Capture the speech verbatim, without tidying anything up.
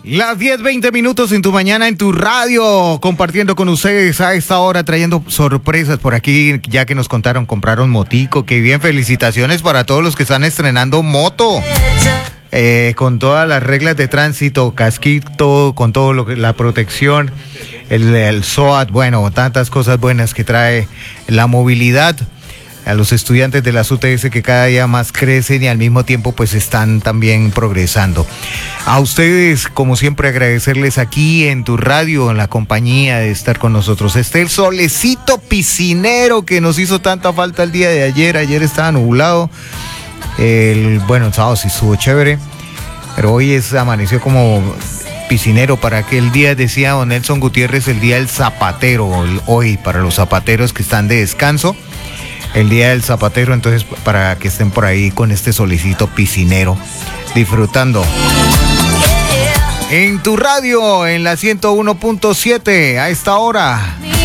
Las diez, veinte minutos en tu mañana, en tu radio, compartiendo con ustedes a esta hora, trayendo sorpresas por aquí, ya que nos contaron, compraron motico. Qué bien, felicitaciones para todos los que están estrenando moto. Eh, con todas las reglas de tránsito, casquito, con todo lo que la protección, el, el S O A T, bueno, tantas cosas buenas que trae la movilidad. A los estudiantes de las U T S que cada día más crecen y al mismo tiempo pues están también progresando. A ustedes, como siempre, agradecerles aquí en tu radio, en la compañía de estar con nosotros. Este el solecito piscinero que nos hizo tanta falta el día de ayer. Ayer estaba nublado. El, bueno, el sábado sí estuvo chévere, pero hoy es, amaneció como piscinero. Para aquel día, decía don Nelson Gutiérrez, el día del zapatero, el, hoy para los zapateros que están de descanso. El día del zapatero, entonces para que estén por ahí con este solecito piscinero, disfrutando. En tu radio, en la ciento uno punto siete, a esta hora.